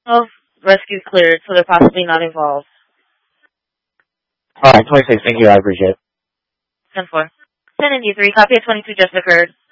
12, rescue cleared, so they're possibly not involved. Alright, 26, thank you, I appreciate it. 10-4. 10 and D3, copy of 22 just occurred.